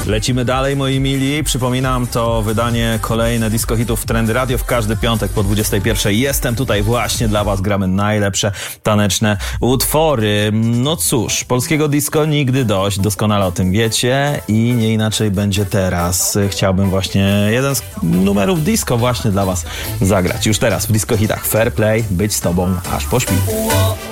Lecimy dalej, moi mili. Przypominam, to wydanie kolejne Disco Hitów w Trendy Radio. W każdy piątek po 21:00 jestem tutaj właśnie dla was. Gramy najlepsze taneczne utwory. No cóż, polskiego disco nigdy dość. Doskonale o tym wiecie i nie inaczej będzie teraz. Chciałbym właśnie jeden z numerów disco właśnie dla was zagrać. Już teraz w Disco Hitach Fair Play, być z tobą aż po świt.